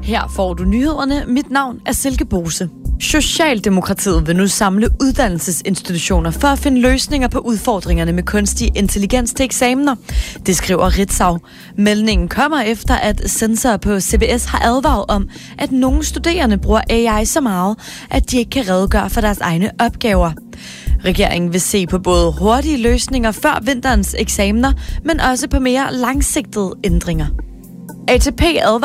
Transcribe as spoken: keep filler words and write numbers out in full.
Her får du nyhederne. Mit navn er Silke Bose. Socialdemokratiet vil nu samle uddannelsesinstitutioner for at finde løsninger på udfordringerne med kunstig intelligens til eksamener. Det skriver Ritzau. Meldingen kommer efter, at censorer på C B S har advaret om, at nogle studerende bruger A I så meget, at de ikke kan redegøre for deres egne opgaver. Regeringen vil se på både hurtige løsninger før vinterens eksamener, men også på mere langsigtede ændringer. A T P advarer